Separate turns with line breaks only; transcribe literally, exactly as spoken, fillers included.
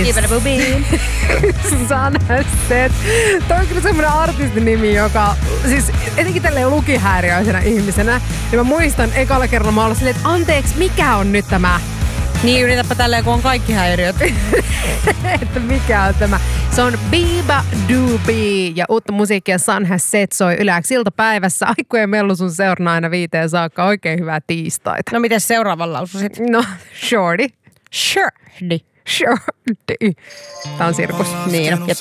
Sun has said. Toi on kyllä semmoinen artistin nimi, joka siis etenkin tälleen lukihäiriöisenä ihmisenä. Ja mä muistan ekalla kerralla mä olin silleen, että anteeksi, mikä on nyt tämä?
Niin, yritäpä tälleen, kun on kaikki häiriöt.
Että mikä on tämä? Se on Biba Doobie ja uutta musiikkia Sun has said soi Yleäks iltapäivässä. Aikujen mellu sun seurana aina viiteen saakka. Oikein hyvää tiistaita.
No miten seuraavan laususit?
No, shorty.
Shorty.
Shorty. Tää on sirkus.
Niin, ja